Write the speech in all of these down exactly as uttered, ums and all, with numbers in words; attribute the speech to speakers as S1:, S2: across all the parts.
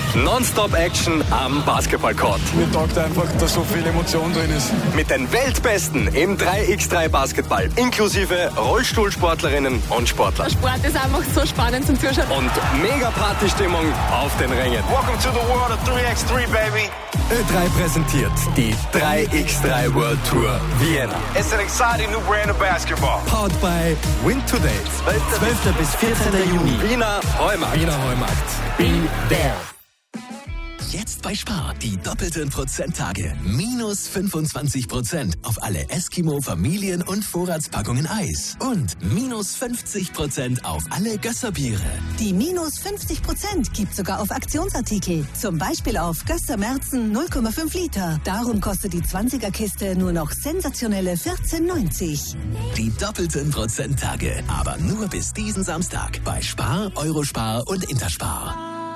S1: Non-Stop-Action am Basketballcourt.
S2: Mir taugt einfach, dass so viel Emotion drin ist.
S1: Mit den Weltbesten im drei gegen drei Basketball, inklusive Rollstuhlsportlerinnen und Sportler.
S3: Der Sport ist einfach so spannend zum Zuschauen.
S1: Und mega Partystimmung auf den Rängen.
S4: Welcome to the world of drei gegen drei, baby.
S1: Ö drei präsentiert die drei gegen drei World Tour Vienna.
S4: It's an exciting new brand of basketball.
S1: Powered by Win Today.
S5: zwölfter bis vierzehnter Juni.
S1: Wiener Heumarkt.
S5: Wiener Heumarkt. Be there.
S6: Jetzt bei Spar die doppelten Prozenttage. Minus fünfundzwanzig Prozent auf alle Eskimo Familien- und Vorratspackungen Eis. Und minus fünfzig Prozent auf alle Gösserbiere.
S7: Die minus fünfzig Prozent gibt sogar auf Aktionsartikel. Zum Beispiel auf Gösser Merzen null Komma fünf Liter. Darum kostet die zwanziger Kiste nur noch sensationelle vierzehn neunzig.
S6: Die doppelten Prozenttage. Aber nur bis diesen Samstag. Bei Spar, Eurospar und Interspar.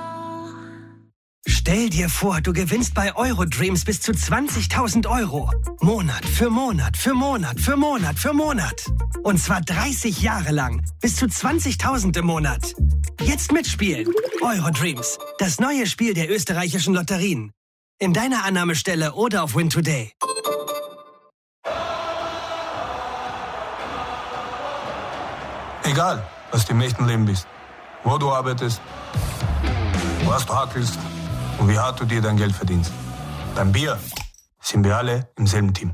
S8: Stell dir vor, du gewinnst bei Eurodreams bis zu zwanzigtausend Euro. Monat für Monat für Monat für Monat für Monat. Und zwar dreißig Jahre lang. Bis zu zwanzigtausend im Monat. Jetzt mitspielen. Eurodreams. Das neue Spiel der österreichischen Lotterien. In deiner Annahmestelle oder auf Win Today.
S2: Egal, was du im echten Leben bist, wo du arbeitest, was du hackelst und wie hart du dir dein Geld verdienst. Beim Bier sind wir alle im selben Team.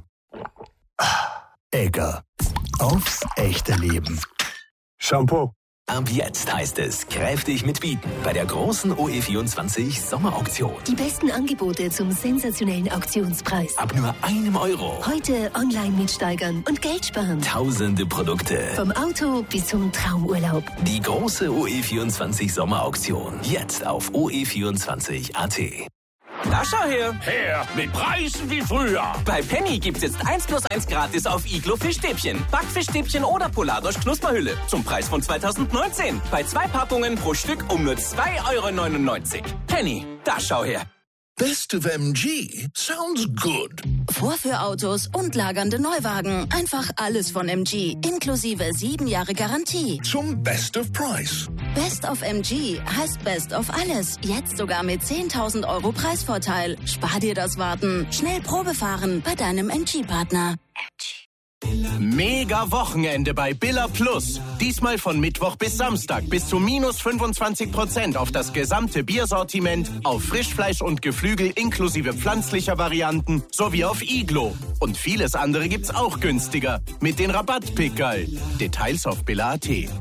S5: Egger. Aufs echte Leben.
S2: Shampoo.
S6: Ab jetzt heißt es kräftig mitbieten bei der großen O E vierundzwanzig Sommerauktion.
S9: Die besten Angebote zum sensationellen Auktionspreis.
S6: Ab nur einem Euro.
S9: Heute online mitsteigern und Geld sparen.
S6: Tausende Produkte.
S9: Vom Auto bis zum Traumurlaub.
S6: Die große O E vierundzwanzig Sommerauktion. Jetzt auf O E vierundzwanzig Punkt A T.
S10: Na schau her.
S11: Her, mit Preisen wie früher.
S10: Bei Penny gibt's jetzt eins plus eins gratis auf Iglo Fischstäbchen, Backfischstäbchen oder Polardosch Knusperhülle. Zum Preis von zweitausendneunzehn. Bei zwei Packungen pro Stück um nur zwei Euro neunundneunzig. Penny, da schau her.
S11: Best of M G sounds good.
S12: Vorführautos und lagernde Neuwagen. Einfach alles von M G. Inklusive sieben Jahre Garantie.
S11: Zum Best of Price.
S12: Best of M G heißt Best of alles. Jetzt sogar mit zehntausend Euro Preisvorteil. Spar dir das Warten. Schnell Probe fahren bei deinem M G-Partner. M G.
S13: Mega Wochenende bei Billa Plus. Diesmal von Mittwoch bis Samstag bis zu minus fünfundzwanzig Prozent auf das gesamte Biersortiment, auf Frischfleisch und Geflügel inklusive pflanzlicher Varianten sowie auf Iglo. Und vieles andere gibt's auch günstiger mit den Rabattpickerl. Details auf Billa Punkt A T.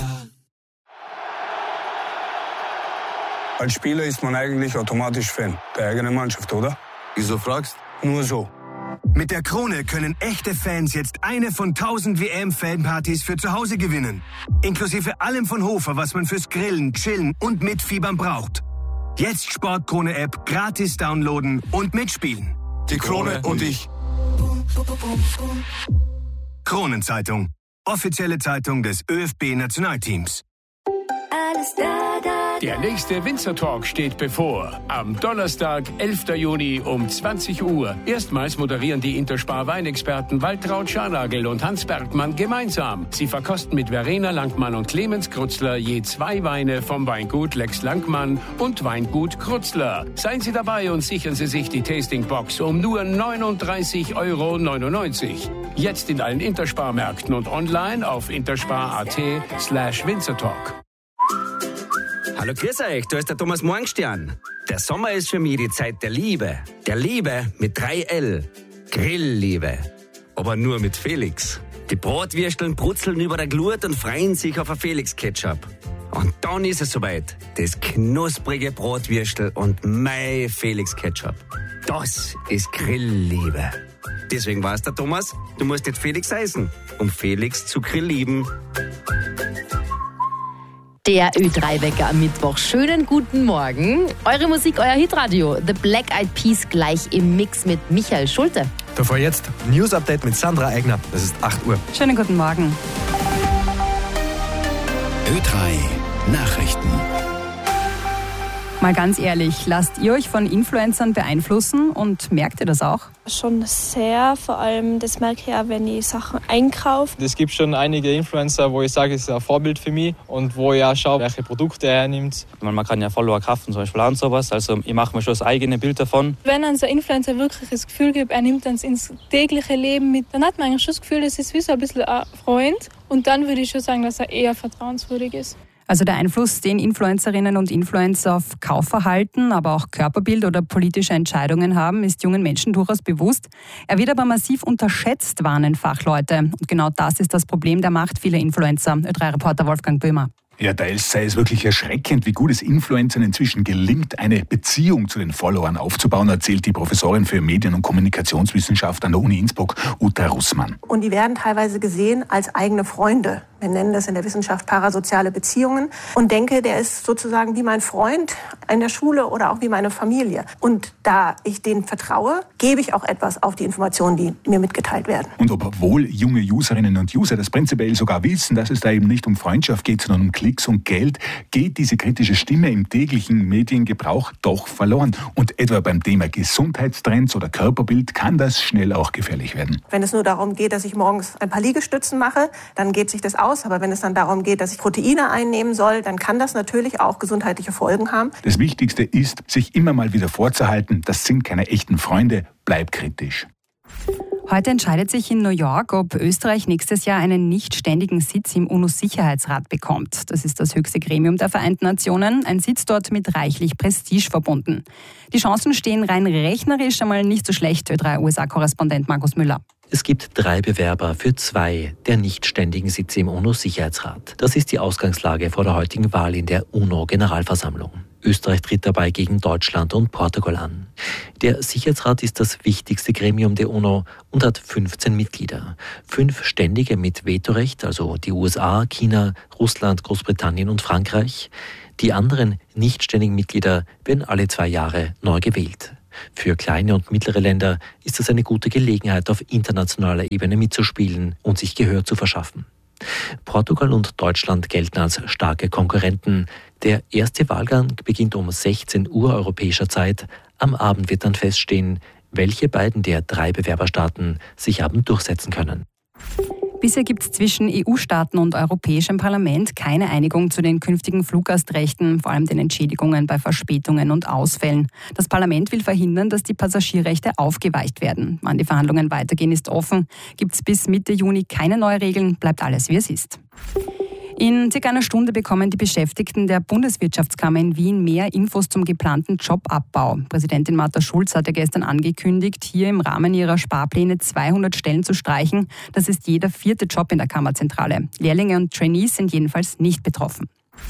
S2: Als Spieler ist man eigentlich automatisch Fan der eigenen Mannschaft, oder?
S14: Wieso fragst?
S2: Nur so.
S15: Mit der Krone können echte Fans jetzt eine von tausend W M-Fanpartys für zu Hause gewinnen. Inklusive allem von Hofer, was man fürs Grillen, Chillen und Mitfiebern braucht. Jetzt Sportkrone-App gratis downloaden und mitspielen.
S2: Die Krone und ich.
S15: Kronenzeitung. Offizielle Zeitung des Ö F B-Nationalteams.
S16: Alles da, da, da.
S17: Der nächste Winzer Talk steht bevor. Am Donnerstag, elfter Juni um zwanzig Uhr. Erstmals moderieren die Interspar Weinexperten Waltraud Scharnagel und Hans Bergmann gemeinsam. Sie verkosten mit Verena Langmann und Clemens Krutzler je zwei Weine vom Weingut Lex Langmann und Weingut Krutzler. Seien Sie dabei und sichern Sie sich die Tastingbox um nur neununddreißig Euro neunundneunzig. Jetzt in allen Interspar-Märkten und online auf interspar.at slash Winzertalk.
S18: Hallo, grüß euch, da ist der Thomas Morgenstern. Der Sommer ist für mich die Zeit der Liebe. Der Liebe mit drei L. Grillliebe. Aber nur mit Felix. Die Bratwürsteln brutzeln über der Glut und freuen sich auf ein Felix-Ketchup. Und dann ist es soweit. Das knusprige Bratwürstel und mein Felix-Ketchup. Das ist Grillliebe. Deswegen weiß der Thomas, du musst nicht Felix heißen, um Felix zu grilllieben.
S19: Der Ö drei Wecker am Mittwoch. Schönen guten Morgen. Eure Musik, euer Hitradio. The Black Eyed Peas gleich im Mix mit Michael Schulte.
S20: Davor jetzt News Update mit Sandra Eigner. Es ist acht Uhr.
S5: Schönen guten Morgen.
S6: Ö drei Nachrichten.
S14: Mal ganz ehrlich, lasst ihr euch von Influencern beeinflussen und merkt ihr das auch?
S3: Schon sehr, vor allem das merke ich ja, wenn ich Sachen einkaufe.
S21: Es gibt schon einige Influencer, wo ich sage, es ist ein Vorbild für mich und wo ich auch schaue, welche Produkte er nimmt.
S22: Man kann ja Follower kaufen, zum Beispiel an sowas, also ich mache mir schon das eigene Bild davon.
S3: Wenn ein so Influencer wirklich das Gefühl gibt, er nimmt uns ins tägliche Leben mit, dann hat man eigentlich schon das Gefühl, das ist wie so ein bisschen ein Freund und dann würde ich schon sagen, dass er eher vertrauenswürdig ist.
S14: Also der Einfluss, den Influencerinnen und Influencer auf Kaufverhalten, aber auch Körperbild oder politische Entscheidungen haben, ist jungen Menschen durchaus bewusst. Er wird aber massiv unterschätzt, warnen Fachleute. Und genau das ist das Problem der Macht vieler Influencer. Ö drei Reporter Wolfgang Böhmer.
S23: Ja, teils sei es wirklich erschreckend, wie gut es Influencern inzwischen gelingt, eine Beziehung zu den Followern aufzubauen, erzählt die Professorin für Medien- und Kommunikationswissenschaft an der Uni Innsbruck, Uta Russmann.
S24: Und die werden teilweise gesehen als eigene Freunde. Wir nennen das in der Wissenschaft parasoziale Beziehungen. Und denke, der ist sozusagen wie mein Freund in der Schule oder auch wie meine Familie. Und da ich denen vertraue, gebe ich auch etwas auf die Informationen, die mir mitgeteilt werden.
S23: Und obwohl junge Userinnen und User das prinzipiell sogar wissen, dass es da eben nicht um Freundschaft geht, sondern um Klicks und Geld, geht diese kritische Stimme im täglichen Mediengebrauch doch verloren. Und etwa beim Thema Gesundheitstrends oder Körperbild kann das schnell auch gefährlich werden.
S24: Wenn es nur darum geht, dass ich morgens ein paar Liegestützen mache, dann geht sich das aus. Aber wenn es dann darum geht, dass ich Proteine einnehmen soll, dann kann das natürlich auch gesundheitliche Folgen haben.
S23: Das Wichtigste ist, sich immer mal wieder vorzuhalten, das sind keine echten Freunde, bleib kritisch.
S14: Heute entscheidet sich in New York, ob Österreich nächstes Jahr einen nicht ständigen Sitz im UNO-Sicherheitsrat bekommt. Das ist das höchste Gremium der Vereinten Nationen, ein Sitz dort mit reichlich Prestige verbunden. Die Chancen stehen rein rechnerisch einmal nicht so schlecht, Ö drei U S A-Korrespondent Markus Müller.
S25: Es gibt drei Bewerber für zwei der nicht ständigen Sitze im UNO-Sicherheitsrat. Das ist die Ausgangslage vor der heutigen Wahl in der UNO-Generalversammlung. Österreich tritt dabei gegen Deutschland und Portugal an. Der Sicherheitsrat ist das wichtigste Gremium der UNO und hat fünfzehn Mitglieder. Fünf Ständige mit Vetorecht, also die U S A, China, Russland, Großbritannien und Frankreich. Die anderen nicht ständigen Mitglieder werden alle zwei Jahre neu gewählt. Für kleine und mittlere Länder ist das eine gute Gelegenheit, auf internationaler Ebene mitzuspielen und sich Gehör zu verschaffen. Portugal und Deutschland gelten als starke Konkurrenten. Der erste Wahlgang beginnt um sechzehn Uhr europäischer Zeit. Am Abend wird dann feststehen, welche beiden der drei Bewerberstaaten sich haben durchsetzen können.
S14: Bisher gibt es zwischen E U-Staaten und Europäischem Parlament keine Einigung zu den künftigen Fluggastrechten, vor allem den Entschädigungen bei Verspätungen und Ausfällen. Das Parlament will verhindern, dass die Passagierrechte aufgeweicht werden. Wann die Verhandlungen weitergehen, ist offen. Gibt es bis Mitte Juni keine neuen Regeln, bleibt alles wie es ist. In circa einer Stunde bekommen die Beschäftigten der Bundeswirtschaftskammer in Wien mehr Infos zum geplanten Jobabbau. Präsidentin Martha Schulz hatte gestern angekündigt, hier im Rahmen ihrer Sparpläne zweihundert Stellen zu streichen. Das ist jeder vierte Job in der Kammerzentrale. Lehrlinge und Trainees sind jedenfalls nicht betroffen.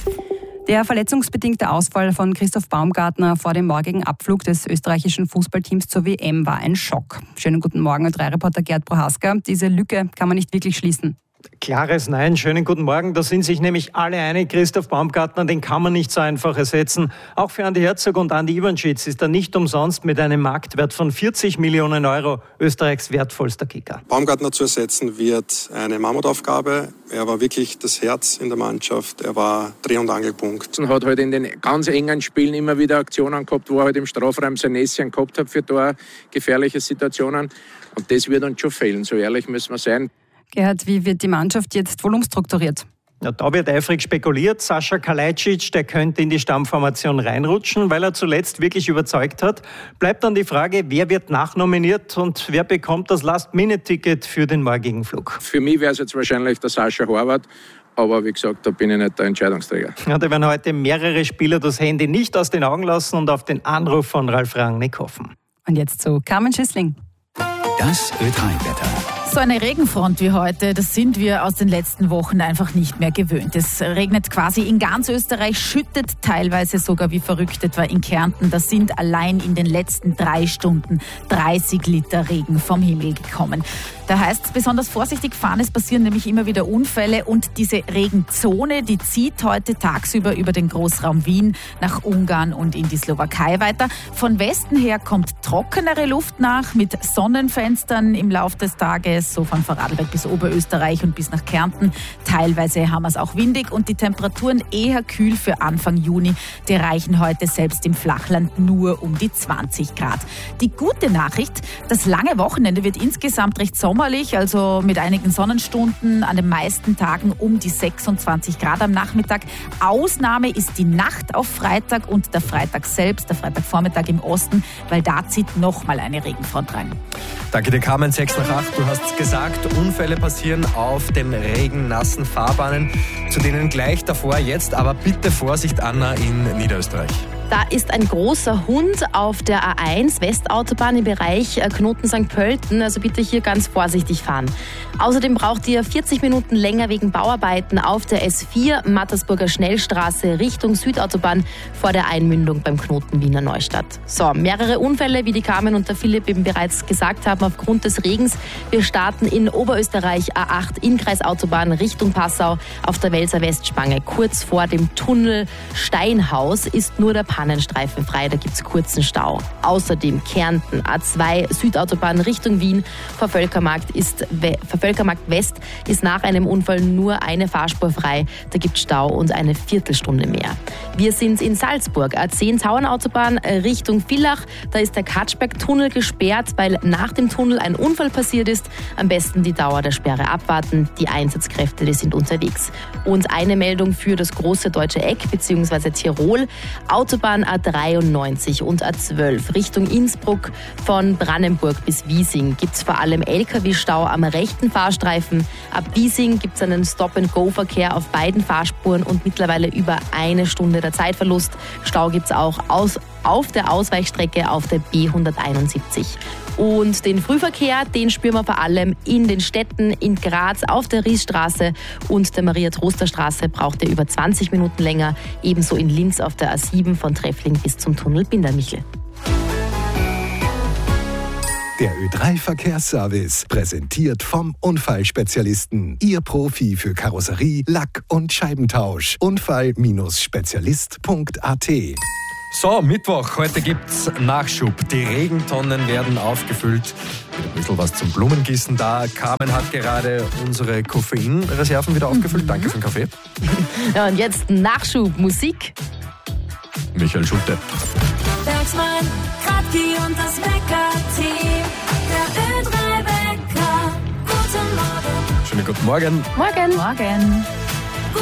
S14: Der verletzungsbedingte Ausfall von Christoph Baumgartner vor dem morgigen Abflug des österreichischen Fußballteams zur W M war ein Schock. Schönen guten Morgen, Ö drei Reporter Gerd Prohaska. Diese Lücke kann man nicht wirklich schließen.
S26: Klares Nein, schönen guten Morgen. Da sind sich nämlich alle einig, Christoph Baumgartner, den kann man nicht so einfach ersetzen. Auch für Andi Herzog und Andi Iwanschitz ist er nicht umsonst mit einem Marktwert von vierzig Millionen Euro Österreichs wertvollster Kicker.
S27: Baumgartner zu ersetzen wird eine Mammutaufgabe. Er war wirklich das Herz in der Mannschaft. Er war Dreh- und Angelpunkt.
S28: Und hat halt in den ganz engen Spielen immer wieder Aktionen gehabt, wo er halt im Strafraum sein Näschen gehabt hat für Tor, gefährliche Situationen. Und das wird uns schon fehlen, so ehrlich müssen wir sein.
S14: Gerhard, wie wird die Mannschaft jetzt wohl umstrukturiert?
S26: Ja, da wird eifrig spekuliert. Sascha Kalajdzic, der könnte in die Stammformation reinrutschen, weil er zuletzt wirklich überzeugt hat. Bleibt dann die Frage, wer wird nachnominiert und wer bekommt das Last-Minute-Ticket für den morgigen Flug?
S28: Für mich wäre es jetzt wahrscheinlich der Sascha Horvath. Aber wie gesagt, da bin ich nicht der Entscheidungsträger.
S26: Ja, da werden heute mehrere Spieler das Handy nicht aus den Augen lassen und auf den Anruf von Ralf Rangnick hoffen.
S14: Und jetzt zu Carmen Schüssling.
S6: Das Ö drei Wetter.
S29: So eine Regenfront wie heute, das sind wir aus den letzten Wochen einfach nicht mehr gewöhnt. Es regnet quasi in ganz Österreich, schüttet teilweise sogar wie verrückt, etwa in Kärnten. Da sind allein in den letzten drei Stunden dreißig Liter Regen vom Himmel gekommen. Da heißt es besonders vorsichtig fahren, es passieren nämlich immer wieder Unfälle und diese Regenzone, die zieht heute tagsüber über den Großraum Wien nach Ungarn und in die Slowakei weiter. Von Westen her kommt trockenere Luft nach mit Sonnenfenstern im Laufe des Tages, so von Vorarlberg bis Oberösterreich und bis nach Kärnten. Teilweise haben wir es auch windig und die Temperaturen eher kühl für Anfang Juni. Die reichen heute selbst im Flachland nur um die zwanzig Grad. Die gute Nachricht, das lange Wochenende wird insgesamt recht sommerlich, also mit einigen Sonnenstunden, an den meisten Tagen um die sechsundzwanzig Grad am Nachmittag. Ausnahme ist die Nacht auf Freitag und der Freitag selbst, der Freitagvormittag im Osten, weil da zieht nochmal eine Regenfront rein.
S20: Danke dir, Carmen. sechs nach acht. Du hast gesagt, Unfälle passieren auf den regennassen Fahrbahnen, zu denen gleich davor jetzt. Aber bitte Vorsicht, Anna, in Niederösterreich.
S19: Da ist ein großer Hund auf der A eins Westautobahn im Bereich Knoten Sankt Pölten. Also bitte hier ganz vorsichtig fahren. Außerdem braucht ihr vierzig Minuten länger wegen Bauarbeiten auf der S vier Mattersburger Schnellstraße Richtung Südautobahn vor der Einmündung beim Knoten Wiener Neustadt. So, mehrere Unfälle, wie die Carmen und der Philipp eben bereits gesagt haben, aufgrund des Regens. Wir starten in Oberösterreich A acht Innkreisautobahn Richtung Passau auf der Welser Westspange. Kurz vor dem Tunnel Steinhaus ist nur der Pannenstreifen frei, da gibt es kurzen Stau. Außerdem Kärnten A zwei Südautobahn Richtung Wien vor Völkermarkt ist vor Völkermarkt West ist nach einem Unfall nur eine Fahrspur frei. Da gibt es Stau und eine Viertelstunde mehr. Wir sind in Salzburg A zehn Tauernautobahn Richtung Villach. Da ist der Katschberg-Tunnel gesperrt, weil nach dem Tunnel ein Unfall passiert ist. Am besten die Dauer der Sperre abwarten. Die Einsatzkräfte, die sind unterwegs. Und eine Meldung für das große deutsche Eck bzw. Tirol. Autobahn A dreiundneunzig und A zwölf Richtung Innsbruck von Brannenburg bis Wiesing gibt es vor allem L K W-Stau am rechten Fahrstreifen. Ab Wiesing gibt es einen Stop-and-Go-Verkehr auf beiden Fahrspuren und mittlerweile über eine Stunde der Zeitverlust. Stau gibt es auch aus, auf der Ausweichstrecke auf der B hunderteinundsiebzig. Und den Frühverkehr, den spüren wir vor allem in den Städten, in Graz auf der Riesstraße und der Maria-Troster-Straße braucht er über zwanzig Minuten länger. Ebenso in Linz auf der A sieben von Treffling bis zum Tunnel Bindermichel.
S1: Der Ö drei Verkehrsservice, präsentiert vom Unfallspezialisten. Ihr Profi für Karosserie, Lack und Scheibentausch. Unfall-spezialist punkt a t.
S20: So, Mittwoch, heute gibt's Nachschub. Die Regentonnen werden aufgefüllt. Mit ein bisschen was zum Blumengießen da. Carmen hat gerade unsere Koffeinreserven wieder aufgefüllt. Mhm. Danke für den Kaffee.
S19: Ja, und jetzt Nachschub, Musik.
S20: Michael Schulte.
S16: Bergsmann, Kratki und das Wecker-Team. Der Ö drei Wecker. Guten Morgen.
S20: Schönen guten Morgen.
S19: Morgen.
S29: Morgen.